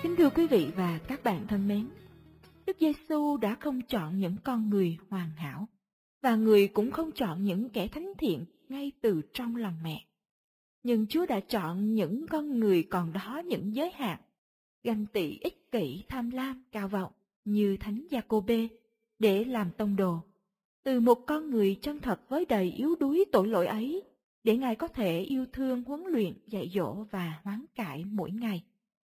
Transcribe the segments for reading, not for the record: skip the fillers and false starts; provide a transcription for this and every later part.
Kính thưa quý vị và các bạn thân mến, Đức Giêsu đã không chọn những con người hoàn hảo, và người cũng không chọn những kẻ thánh thiện ngay từ trong lòng mẹ. Nhưng Chúa đã chọn những con người còn đó những giới hạn, ganh tị, ích kỷ, tham lam, cao vọng như Thánh Gia-cô-bê để làm tông đồ. Từ một con người chân thật với đầy yếu đuối tội lỗi ấy, để Ngài có thể yêu thương, huấn luyện, dạy dỗ và hoán cải mỗi ngày.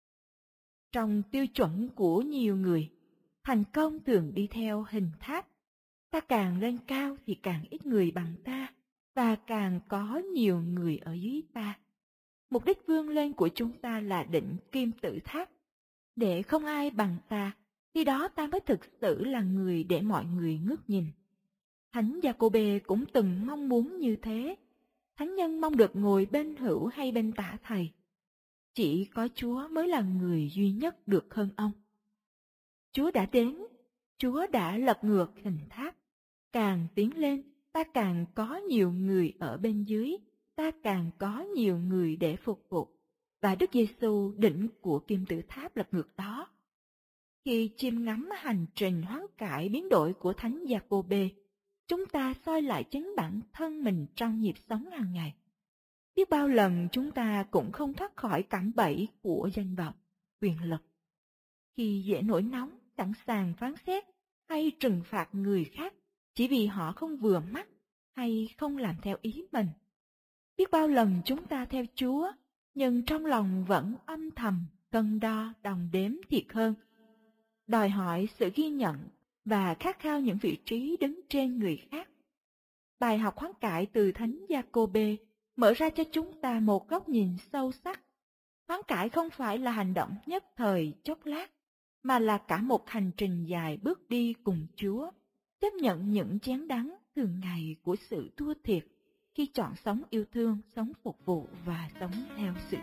Trong tiêu chuẩn của nhiều người, thành công thường đi theo hình tháp. Ta càng lên cao thì càng ít người bằng ta, và càng có nhiều người ở dưới ta. Mục đích vươn lên của chúng ta là định kim tự tháp, để không ai bằng ta, khi đó ta mới thực sự là người để mọi người ngước nhìn. Thánh Gia-cô-bê cũng từng mong muốn như thế. Thánh nhân mong được ngồi bên hữu hay bên tả thầy. Chỉ có Chúa mới là người duy nhất được hơn ông. Chúa đã đến, Chúa đã lật ngược hình tháp. Càng tiến lên, ta càng có nhiều người ở bên dưới, ta càng có nhiều người để phục vụ. Và Đức Giêsu đỉnh của kim tự tháp lật ngược đó. Khi chiêm ngắm hành trình hoán cải biến đổi của Thánh Gia-cô-bê, chúng ta soi lại chính bản thân mình trong nhịp sống hàng ngày. Biết bao lần chúng ta cũng không thoát khỏi cạm bẫy của danh vọng, quyền lực. Khi dễ nổi nóng, sẵn sàng phán xét hay trừng phạt người khác chỉ vì họ không vừa mắt hay không làm theo ý mình. Biết bao lần chúng ta theo Chúa, nhưng trong lòng vẫn âm thầm cân đo đong đếm thiệt hơn, đòi hỏi sự ghi nhận và khát khao những vị trí đứng trên người khác. Bài học hoán cải từ Thánh Gia-cô-bê mở ra cho chúng ta một góc nhìn sâu sắc. Hoán cải không phải là hành động nhất thời chốc lát, mà là cả một hành trình dài bước đi cùng Chúa, chấp nhận những chén đắng thường ngày của sự thua thiệt khi chọn sống yêu thương, sống phục vụ và sống theo sự